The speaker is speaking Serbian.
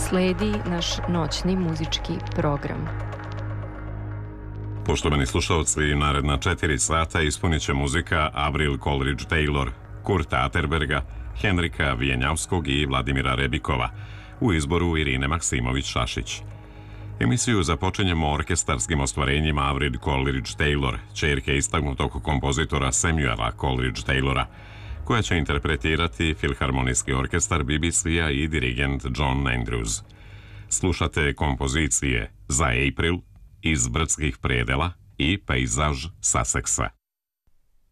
Sledi naš noćni muzički program. Poštovani slušalci, naredna 4 sata ispunit će muzika Avril Coleridge Taylor, Kurta Atterberga, Henrika Vijenjavskog i Vladimira Rebikova, u izboru Irine Maksimović-Šašić. Emisiju započinjemo orkestarskim ostvarenjima Avril Coleridge Taylor, ćerke istaknutog kompozitora Samuela Coleridge Taylora, koja će interpretirati Filharmonijski orkestar BBC-a i dirigent John Andrews. Slušate kompozicije Za April, Iz brdskih predela i Pejzaž Sussexa.